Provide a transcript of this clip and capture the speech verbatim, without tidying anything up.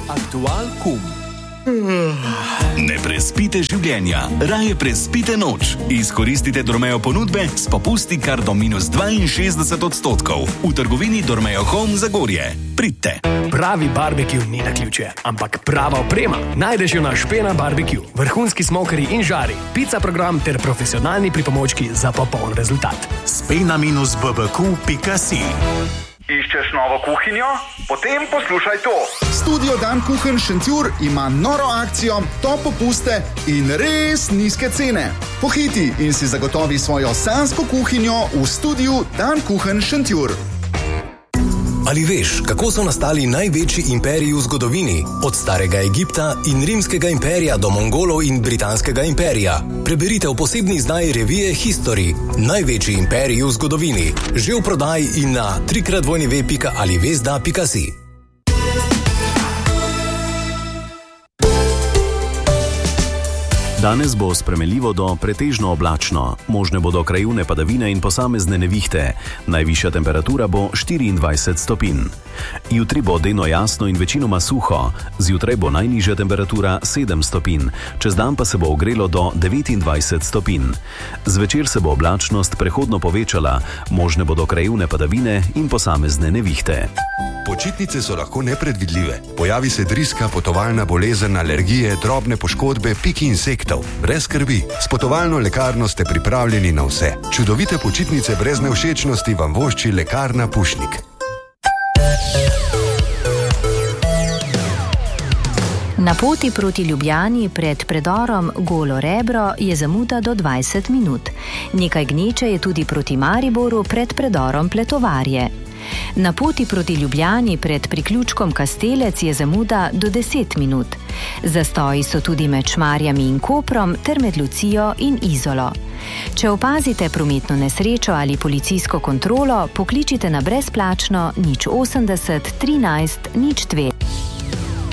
Aktual kum. Ne prespite življenja, raje prespite noč. Izkoristite Dormeo ponudbe s popusti kar do minus dvainšestdeset odstotkov. V trgovini Dormeo Home Zagorje. Pridite. Pravi barbecue ni naključje, ampak prava oprema. Najdeš jo na Špena barbecue, vrhunski smokeri in žari, pica program ter profesionalni pripomočki za popoln rezultat. spena minus b b q pika si. Iščeš novo kuhinjo? Potem poslušaj to. Studio Dan Kuchen Šentjur ima noro akcijo, top popuste in res nizke cene. Pohiti in si zagotovi svojo sanjsko kuhinjo v studiu Dan Kuchen Šentjur. Ali veš, kako so nastali največji imperiji v zgodovini? Od starega Egipta in rimskega imperija do Mongolov in britanskega imperija. Preberite v posebni izdaji revije History. Največji imperiji v zgodovini. Že v prodaji in na trikrat v pika alivezda pika si. Danes bo spremenljivo do pretežno oblačno. Možne bodo krajevne padavine in posamezne nevihte. Najvišja temperatura bo štiriindvajset stopinj. Jutri bo delno jasno in večinoma suho. Zjutraj bo najnižja temperatura sedem stopinj. Čez dan pa se bo ogrelo do devetindvajset stopinj. Zvečer se bo oblačnost prehodno povečala. Možne bodo krajevne padavine in posamezne nevihte. Počitnice so lahko nepredvidljive. Pojavi se driska, potovalna bolezen, alergije, drobne poškodbe, piki insektov. Brez skrbi, s potovalno lekarno ste pripravljeni na vse. Čudovite počitnice brez nevšečnosti vam vošči lekarna Pušnik. Na poti proti Ljubljani pred predorom Golo Rebro je zamuda do dvajset minut. Nekaj gneče je tudi proti Mariboru pred predorom Pletovarje. Na poti proti Ljubljani pred priključkom Kastelec je zamuda do deset minut. Zastoji so tudi med Šmarjami in Koprom ter med Lucijo in Izolo. Če opazite prometno nesrečo ali policijsko kontrolo, pokličite na brezplačno nič osemdeset trinajst nič dve.